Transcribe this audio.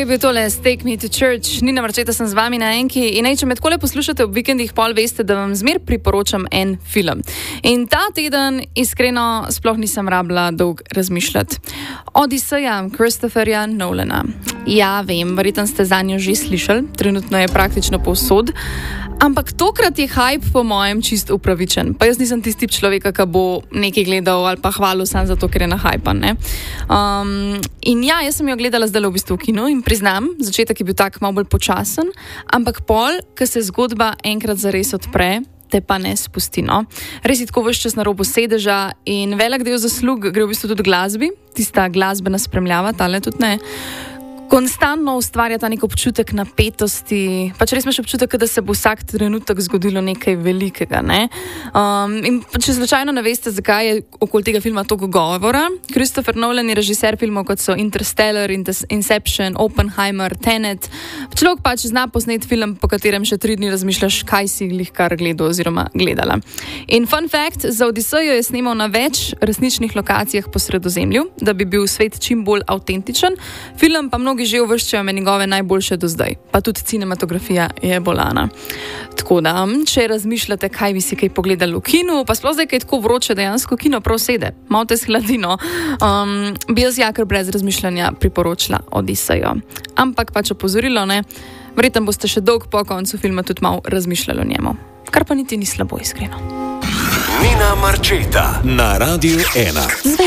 bil tole Take Me to Church, Nina Marčeta sem z vami na Enki in če me takole poslušate ob vikendih, pol veste, da vam zmer priporočam en film. In ta teden iskreno sploh nisem rabila dolg razmišljati. Odiseja Christopherja Nolana. Ja, vem, verjetno ste zanjo že slišali, trenutno je praktično povsod. Ampak tokrat je hype po mojem čist upravičen. Pa jaz nisem tisti tip človeka, ki bo nekaj gledal ali pa hvalil sam zato, ker je nahypan, ne. In ja, jaz sem jo gledala zdaj v bistvu v kinu in priznam, začetek je bil tak malo bolj počasen, ampak pol, ko se zgodba enkrat zares odpre, te pa ne spusti, no. Res je tako ves čas na robu sedeža in velik del zaslug gre v bistvu tudi glasbi, tista glasbena spremljava, tale tudi ne. Konstantno ustvarja ta nek občutek napetosti, pač res imaš občutek, da se bo vsak trenutek zgodilo nekaj velikega, ne. In če slučajno ne veste, zakaj je okoli tega filma toliko govora, Christopher Nolan je režiser filmov, kot so Interstellar, Inception, Oppenheimer, Tenet. Človek pač zna posnet film, po katerem še 3 dni razmišljaš, kaj si glih kar gledal oziroma gledala. In fun fact, za Odisejo je snemal na več resničnih lokacijah po Sredozemlju, da bi bil svet čim bolj avtentičen. Film pa mnogi že uvrščajo med njegove najboljše do zdaj. Pa tudi cinematografija je bolana. Tako da, če razmišljate, kaj bi si kaj pogledali v kinu, pa sploh zdaj, kaj je tako vroče, dejansko kino prav sede, malo te shladino, bi jaz kar brez razmišljanja priporočila Odisejo. Ampak pač opozorilo, ne, verjetno boste še dolg po koncu filma tudi malo razmišljali o njemu. Kar pa niti ni slabo, iskreno. Nina Marčeta na Radiu 1.